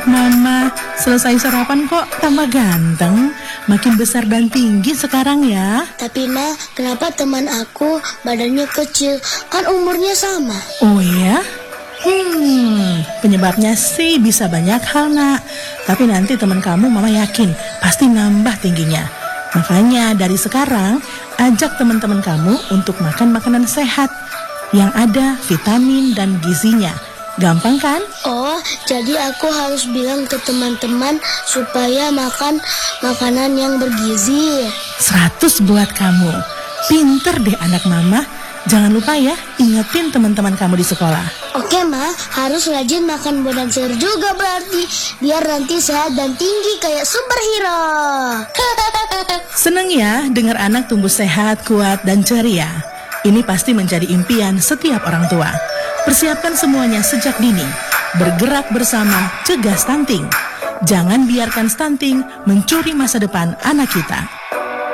Anak mama, selesai sarapan kok tambah ganteng. Makin besar dan tinggi sekarang ya. Tapi Ma, kenapa teman aku badannya kecil? Kan umurnya sama. Oh ya? Penyebabnya sih bisa banyak hal, Nak. Tapi nanti teman kamu mama yakin pasti nambah tingginya. Makanya dari sekarang ajak teman-teman kamu untuk makan makanan sehat yang ada vitamin dan gizinya. Gampang kan? Oh, jadi aku harus bilang ke teman-teman supaya makan makanan yang bergizi. 100 buat kamu. Pinter deh anak mama. Jangan lupa ya, ingetin teman-teman kamu di sekolah. Oke Ma, harus rajin makan buah dan sayur juga berarti. Biar nanti sehat dan tinggi kayak superhero. Seneng ya dengar anak tumbuh sehat, kuat, dan ceria. Ini pasti menjadi impian setiap orang tua. Persiapkan semuanya sejak dini. Bergerak bersama, cegah stunting. Jangan biarkan stunting mencuri masa depan anak kita.